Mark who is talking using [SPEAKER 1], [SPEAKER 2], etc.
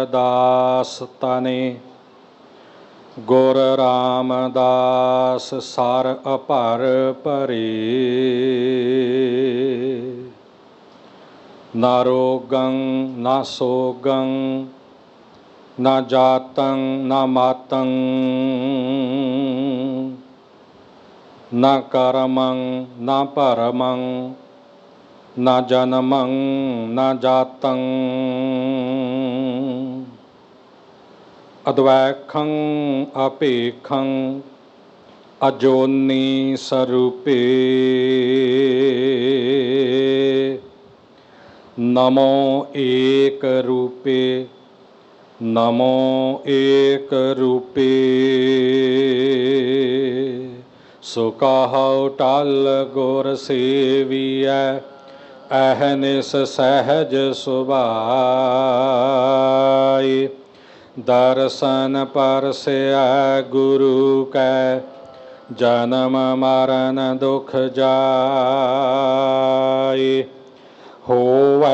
[SPEAKER 1] दास तने गुर रामदास सर अपर परे। न रोगं न सोगं न जातं न मातं न कर्मं न परमं न जन्मं न जातं। अद्वैखं अपेखं अजोनि स्वरूपे। नमो एक रूपे नमो एक रूपे। सो कहौ टल गुर सेवियै अहनिस सहज सुभाए। दर्शन परसै गुरु कै जन्म मरण दुख जाए। होवै